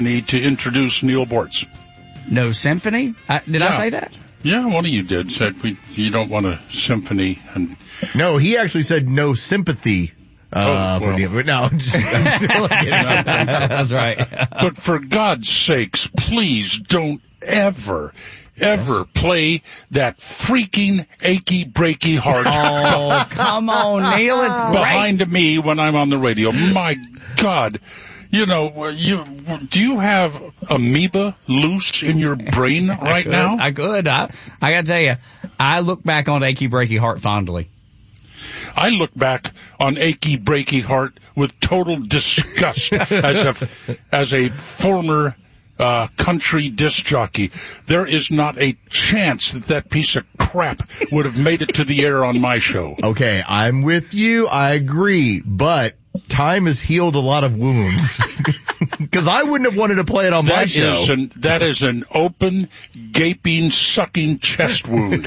need to introduce Neil Bortz. No symphony? Did I say that? Yeah, one of you did. Said you don't want a symphony. And no, he actually said no sympathy. For me. But no, I'm still kidding. That's right. But for God's sakes, please don't ever play that freaking achy breaky heart. Oh, come on, Neil, it's great. Behind me when I'm on the radio. My God. You know, do you have amoeba loose in your brain right now? I could. I gotta tell you, I look back on Achy Breaky Heart fondly. I look back on Achy Breaky Heart with total disgust as a former country disc jockey. There is not a chance that piece of crap would have made it to the air on my show. Okay, I'm with you. I agree, but time has healed a lot of wounds. Because I wouldn't have wanted to play it on my show. That is an open, gaping, sucking chest wound.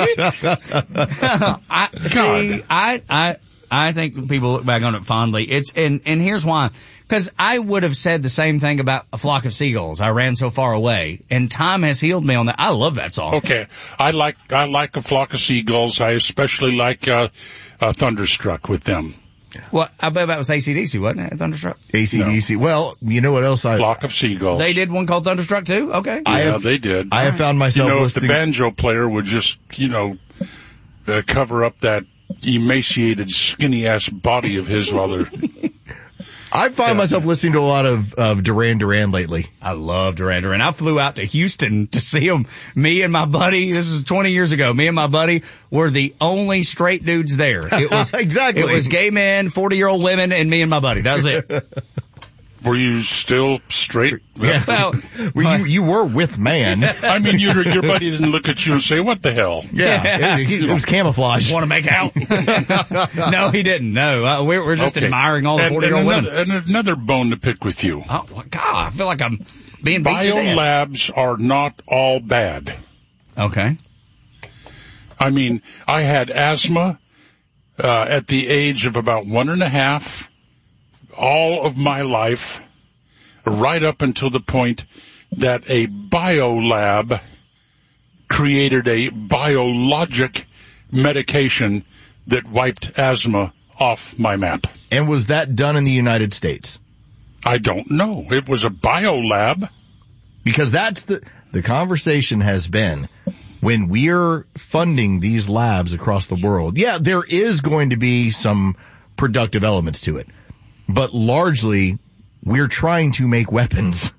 I think people look back on it fondly. And here's why. Because I would have said the same thing about A Flock of Seagulls. I ran so far away, and time has healed me on that. I love that song. Okay, I like A Flock of Seagulls. I especially like Thunderstruck with them. Well, I bet that was AC/DC, wasn't it? Thunderstruck? AC/DC. No. Well, you know what else Flock of Seagulls. They did one called Thunderstruck too? Okay. They did. I have found myself if listening. the banjo player would just, cover up that emaciated, skinny-ass body of his while they're... I find myself listening to a lot of Duran Duran lately. I love Duran Duran. I flew out to Houston to see him. Me and my buddy, this is 20 years ago, me and my buddy were the only straight dudes there. It was exactly. It was gay men, 40-year-old women, and me and my buddy. That was it. Were you still straight? Yeah. Well, you were with man. I mean, your buddy didn't look at you and say, "What the hell?" Yeah, it was camouflage. Want to make out? No, he didn't. No, we're just admiring all the 40-year-old women. And another bone to pick with you. Oh God, I feel like I'm being beat to death. Biolabs are not all bad. Okay. I mean, I had asthma at the age of about 1.5. All of my life, right up until the point that a biolab created a biologic medication that wiped asthma off my map. And was that done in the United States? I don't know. It was a biolab. Because that's the conversation has been when we're funding these labs across the world. Yeah, there is going to be some productive elements to it. But largely, we're trying to make weapons.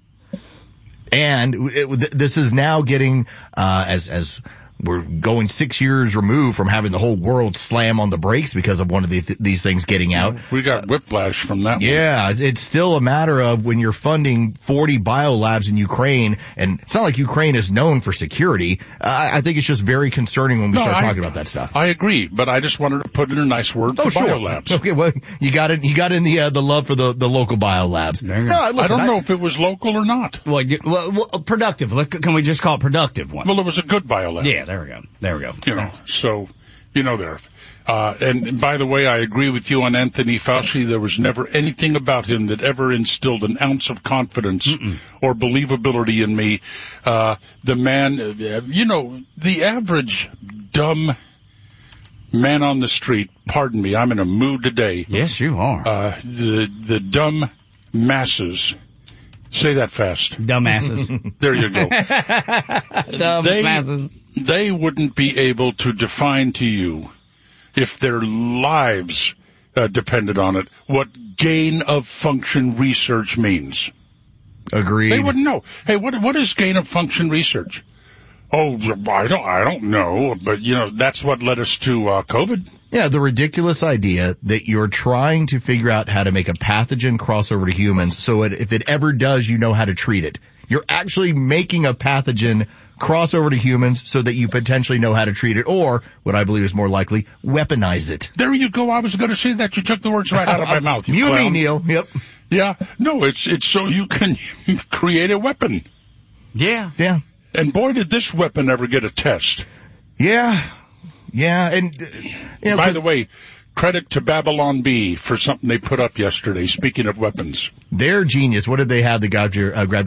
And this is now getting, as we're going 6 years removed from having the whole world slam on the brakes because of one of these things getting out. We got whiplash from that one. Yeah, it's still a matter of when you're funding 40 biolabs in Ukraine, and it's not like Ukraine is known for security. I think it's just very concerning when we start talking about that stuff. I agree, but I just wanted to put in a nice word for biolabs. Okay, well, you got in the love for the local biolabs. No, listen, I don't know if it was local or not. Well, productive. Can we just call it productive one? Well, it was a good biolab. Yeah. There we go. There. And by the way, I agree with you on Anthony Fauci. There was never anything about him that ever instilled an ounce of confidence or believability in me. The man, the average dumb man on the street, pardon me, I'm in a mood today. Yes, you are. The dumb masses. Say that fast. Dumbasses. There you go. Dumbasses. They wouldn't be able to define to you, if their lives depended on it, what gain of function research means. Agreed. They wouldn't know. Hey, what is gain of function research? Oh, I don't know, but that's what led us to COVID. Yeah, the ridiculous idea that you're trying to figure out how to make a pathogen cross over to humans so if it ever does, you know how to treat it. You're actually making a pathogen cross over to humans so that you potentially know how to treat it, or, what I believe is more likely, weaponize it. There you go. I was going to say that. You took the words right out of my mouth. You and me, Neil. Yep. Yeah. No, it's so you can create a weapon. Yeah. Yeah. And boy, did this weapon ever get a test. Yeah. Yeah. And, by the way, credit to Babylon Bee for something they put up yesterday, speaking of weapons. They're genius. What did they have that grabbed your